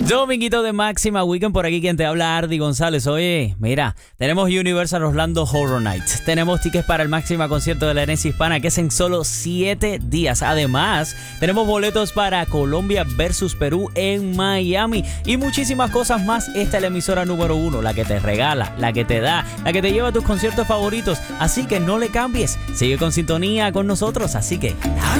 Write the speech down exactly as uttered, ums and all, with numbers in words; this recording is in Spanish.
Dominguito de Máxima Weekend, por aquí quien te habla, Ardi González. Oye, mira, tenemos Universal Orlando Horror Nights. Tenemos tickets para el Máxima concierto de la herencia hispana, que es en solo siete días. Además, tenemos boletos para Colombia versus Perú en Miami. Y muchísimas cosas más. Esta es la emisora número uno, la que te regala, la que te da, la que te lleva a tus conciertos favoritos. Así que no le cambies. Sigue con sintonía con nosotros. Así que